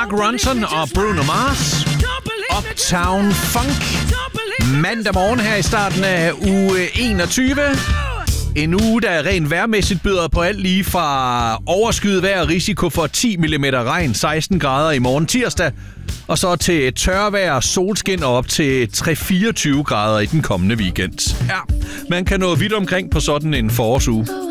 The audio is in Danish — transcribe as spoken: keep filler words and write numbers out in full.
Mark Ronson og Bruno Mars. Uptown Funk. Mandag morgen her i starten af uge enogtyve. En uge, der rent vejrmæssigt byder på alt lige fra overskyet vejr og risiko for ti millimeter regn, seksten grader i morgen tirsdag, og så til tørvejr, solskin og op til tre til fireogtyve grader i den kommende weekend. Ja, man kan nå vidt omkring på sådan en forårsuge.